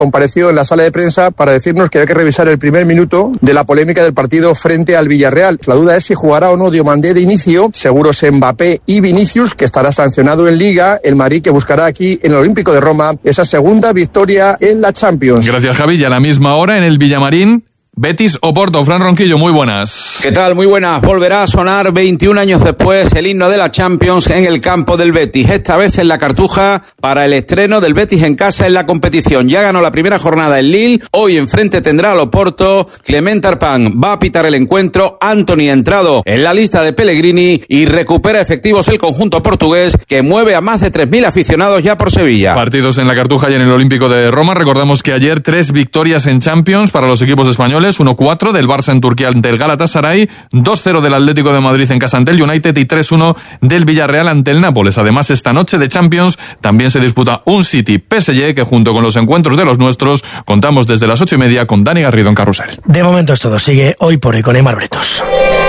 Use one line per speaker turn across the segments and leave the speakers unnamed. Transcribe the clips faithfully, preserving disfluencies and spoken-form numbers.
compareció en la sala de prensa para decirnos que hay que revisar el primer minuto de la polémica del partido frente al Villarreal. La duda es si jugará o no Diomandé de inicio, seguros Mbappé y Vinicius, que estará sancionado en Liga, el Madrid que buscará aquí en el Olímpico de Roma esa segunda victoria en la Champions.
Gracias, Javi. Y a la misma hora en el Villamarín, Betis Oporto. Fran Ronquillo, muy buenas.
¿Qué tal? Muy buenas. Volverá a sonar veintiún años después el himno de la Champions en el campo del Betis. Esta vez en la Cartuja para el estreno del Betis en casa en la competición. Ya ganó la primera jornada en Lille. Hoy enfrente tendrá al Oporto. Clement Arpán va a pitar el encuentro. Anthony ha entrado en la lista de Pellegrini y recupera efectivos el conjunto portugués que mueve a más de tres mil aficionados ya por Sevilla.
Partidos en la Cartuja y en el Olímpico de Roma. Recordamos que ayer tres victorias en Champions para los equipos españoles. uno cuatro del Barça en Turquía ante el Galatasaray, dos cero del Atlético de Madrid en casa ante el United y tres uno del Villarreal ante el Nápoles. Además, esta noche de Champions también se disputa un City P S G que junto con los encuentros de los nuestros contamos desde las ocho y media con Dani Garrido en Carrusel.
De momento es todo. Sigue Hoy por Hoy con Aimar Bretos.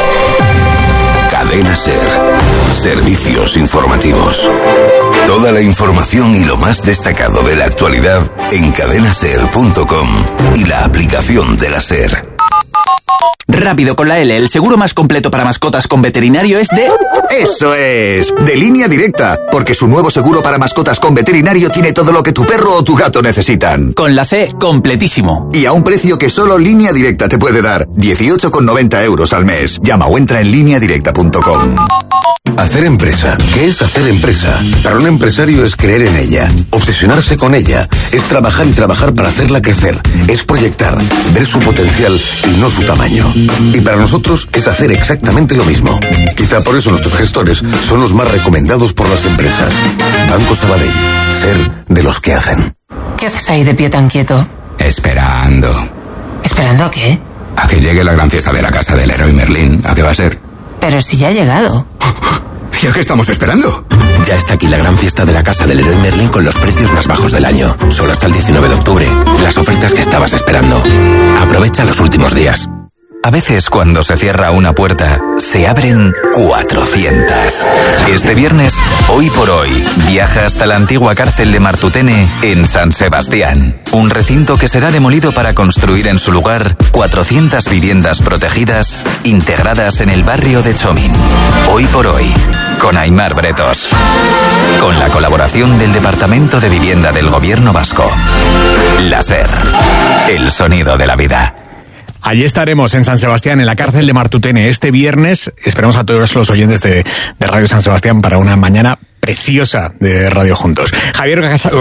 Cadena SER. Servicios informativos. Toda la información y lo más destacado de la actualidad en cadena ser punto com y la aplicación de la SER.
Rápido con la L, el seguro más completo para mascotas con veterinario es de...
¡Eso es! De Línea Directa, porque su nuevo seguro para mascotas con veterinario tiene todo lo que tu perro o tu gato necesitan.
Con la C, completísimo.
Y a un precio que solo Línea Directa te puede dar, dieciocho con noventa euros al mes. Llama o entra en línea directa punto com.
Hacer empresa. ¿Qué es hacer empresa? Para un empresario es creer en ella, obsesionarse con ella, es trabajar y trabajar para hacerla crecer, es proyectar, ver su potencial y no su tamaño. Y para nosotros es hacer exactamente lo mismo. Quizá por eso nuestros gestores son los más recomendados por las empresas. Banco Sabadell, ser de los que hacen.
¿Qué haces ahí de pie tan quieto?
Esperando.
¿Esperando a qué?
A que llegue la gran fiesta de la casa del Leroy Merlin. ¿A qué va a ser?
Pero si ya ha llegado.
¿Y a qué estamos esperando?
Ya está aquí la gran fiesta de la casa del Leroy Merlin con los precios más bajos del año. Solo hasta el diecinueve de octubre. Las ofertas que estabas esperando. Aprovecha los últimos días.
A veces cuando se cierra una puerta, se abren cuatrocientas. Este viernes, Hoy por Hoy, viaja hasta la antigua cárcel de Martutene en San Sebastián. Un recinto que será demolido para construir en su lugar cuatrocientas viviendas protegidas integradas en el barrio de Chomín. Hoy por Hoy, con Aimar Bretos. Con la colaboración del Departamento de Vivienda del Gobierno Vasco. La SER, el sonido de la vida.
Allí estaremos en San Sebastián, en la cárcel de Martutene, este viernes. Esperamos a todos los oyentes de, de Radio San Sebastián para una mañana preciosa de Radio Juntos. Javier Casal.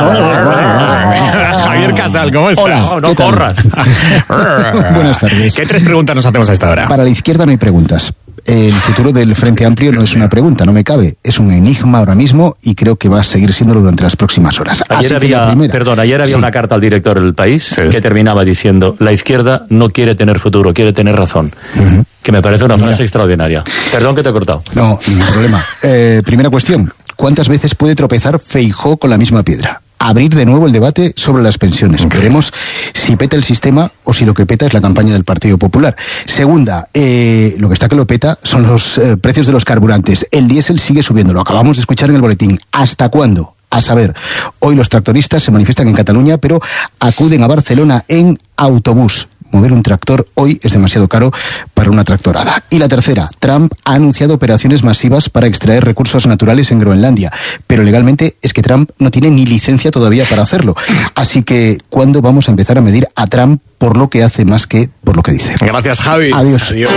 Javier Casal, ¿cómo estás?
Hola,
no, no corras.
Buenas tardes.
¿Qué tres preguntas nos hacemos a esta hora?
Para la izquierda no hay preguntas. El futuro del Frente Amplio no es una pregunta, no me cabe. Es un enigma ahora mismo y creo que va a seguir siéndolo durante las próximas horas.
Ayer
Así
había, perdón, ayer había sí. una carta al director del País sí. que terminaba diciendo: la izquierda no quiere tener futuro, quiere tener razón. Uh-huh. Que me parece una frase Mira. extraordinaria. Perdón que te he cortado.
No, ningún problema. Eh, primera cuestión. ¿Cuántas veces puede tropezar Feijóo con la misma piedra? Abrir de nuevo el debate sobre las pensiones. Okay. Veremos si peta el sistema o si lo que peta es la campaña del Partido Popular. Segunda, eh, lo que está que lo peta son los eh, precios de los carburantes. El diésel sigue subiendo, lo acabamos de escuchar en el boletín. ¿Hasta cuándo? A saber, hoy los tractoristas se manifiestan en Cataluña, pero acuden a Barcelona en autobús. Mover un tractor hoy es demasiado caro para una tractorada. Y la tercera, Trump ha anunciado operaciones masivas para extraer recursos naturales en Groenlandia, pero legalmente es que Trump no tiene ni licencia todavía para hacerlo. Así que, ¿cuándo vamos a empezar a medir a Trump por lo que hace más que por lo que dice?
Gracias, Javi.
Adiós.
Adiós.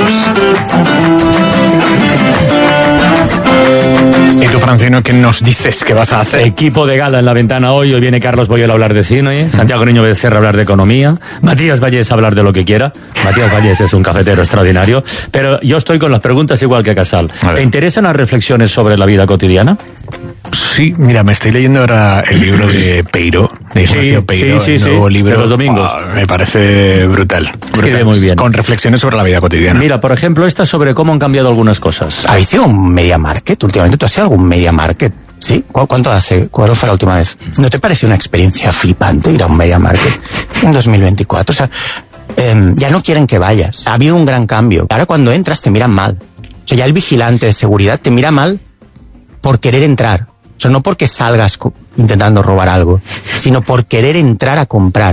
¿Y tú, Francino, qué nos dices que vas a hacer?
Equipo de gala en la ventana hoy. Hoy viene Carlos Boyel a hablar de cine, Santiago Niño Becerra a hablar de economía, Matías Vallés a hablar de lo que quiera. Matías Vallés es un cafetero extraordinario. Pero yo estoy con las preguntas igual que Casal. ¿Te interesan las reflexiones sobre la vida cotidiana?
Sí, mira, me estoy leyendo ahora el libro de Peiró, de Ignacio
sí,
Peiró,
sí, sí,
el nuevo
sí,
libro.
de los domingos.
Oh, me parece brutal. brutal.
Escribe muy bien.
Con reflexiones sobre la vida cotidiana.
Mira, por ejemplo, esta sobre cómo han cambiado algunas cosas.
¿Habéis ido a un Media Market últimamente? ¿Tú has ido a algún Media Market? ¿Sí? ¿Cuánto hace? ¿Cuál fue la última vez? ¿No te pareció una experiencia flipante ir a un Media Market en dos mil veinticuatro? O sea, eh, ya no quieren que vayas. Ha habido un gran cambio. Ahora cuando entras te miran mal. O sea, ya el vigilante de seguridad te mira mal por querer entrar. O sea, no porque salgas intentando robar algo, sino por querer entrar a comprar.